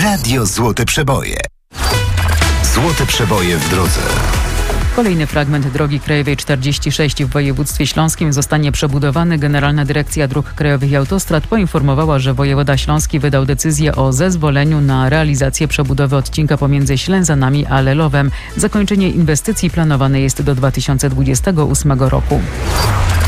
Radio Złote Przeboje. Złote Przeboje w drodze. Kolejny fragment drogi krajowej 46 w województwie śląskim zostanie przebudowany. Generalna Dyrekcja Dróg Krajowych i Autostrad poinformowała, że wojewoda śląski wydał decyzję o zezwoleniu na realizację przebudowy odcinka pomiędzy Ślęzanami a Lelowem. Zakończenie inwestycji planowane jest do 2028 roku.